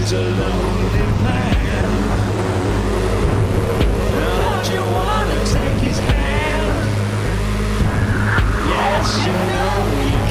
He's a lonely man. Don't you wanna take his hand? Yes, you